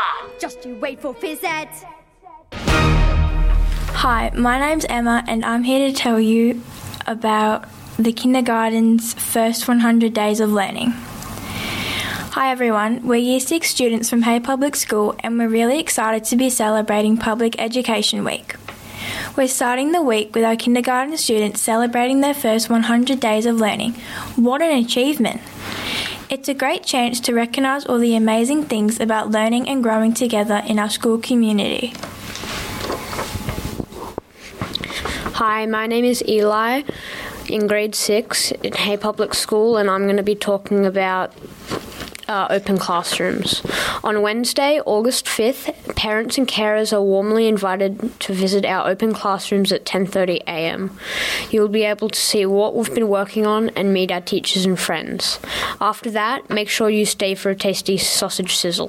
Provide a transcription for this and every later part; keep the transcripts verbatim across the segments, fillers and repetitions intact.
Just you wait for phys ed. Hi, my name's Emma and I'm here to tell you about the kindergarten's first one hundred days of learning. Hi everyone, we're Year six students from Hay Public School and we're really excited to be celebrating Public Education Week. We're starting the week with our kindergarten students celebrating their first one hundred days of learning. What an achievement! It's a great chance to recognise all the amazing things about learning and growing together in our school community. Hi, my name is Eli, in grade six in Hay Public School, and I'm going to be talking about uh, open classrooms. On Wednesday, August fifth, parents and carers are warmly invited to visit our open classrooms at ten thirty a m. You'll be able to see what we've been working on and meet our teachers and friends. After that, make sure you stay for a tasty sausage sizzle.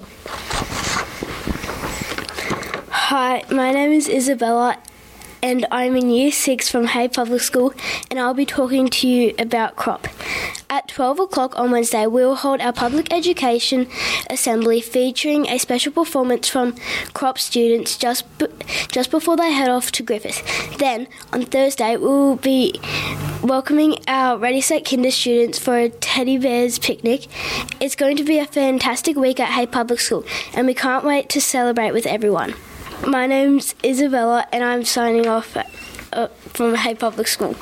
Hi, my name is Isabella and I'm in Year six from Hay Public School and I'll be talking to you about CROP. At twelve o'clock on Wednesday, we will hold our Public Education Assembly featuring a special performance from CROP students just b- just before they head off to Griffith. Then, on Thursday, we will be welcoming our Ready Set Kinder students for a teddy bears picnic. It's going to be a fantastic week at Hay Public School and we can't wait to celebrate with everyone. My name's Isabella and I'm signing off uh, from Hay Public School.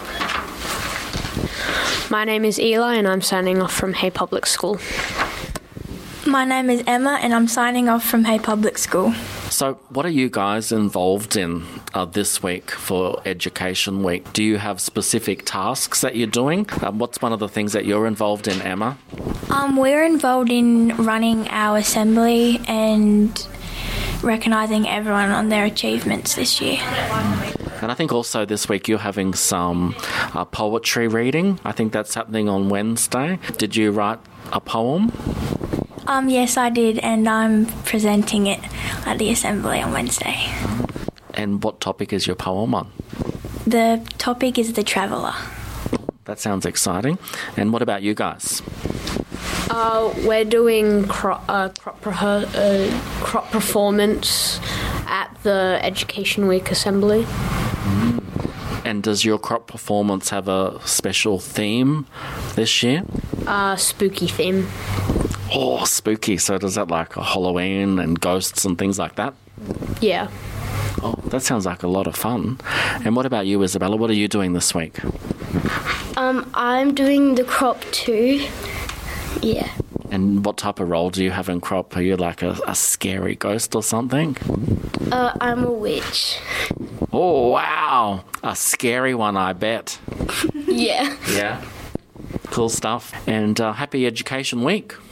My name is Eli and I'm signing off from Hay Public School. My name is Emma and I'm signing off from Hay Public School. So what are you guys involved in uh, this week for Education Week? Do you have specific tasks that you're doing? Um, what's one of the things that you're involved in, Emma? Um, we're involved in running our assembly and recognising everyone on their achievements this year. And I think also this week you're having some uh, poetry reading. I think that's happening on Wednesday. Did you write a poem? Um, yes, I did, and I'm presenting it at the assembly on Wednesday. And what topic is your poem on? The topic is The Traveller. That sounds exciting. And what about you guys? Uh, we're doing crop, uh, crop, uh, crop performance at the Education Week Assembly. Mm. And does your crop performance have a special theme this year? Uh, spooky theme. Oh, spooky. So does that like a Halloween and ghosts and things like that? Yeah. Oh, that sounds like a lot of fun. And what about you, Isabella? What are you doing this week? Um, I'm doing the crop too. Yeah. And what type of role do you have in crop? Are you like a, a scary ghost or something? Uh, I'm a witch. Oh, wow. A scary one, I bet. Yeah. Yeah. Cool stuff. And uh, happy Education Week.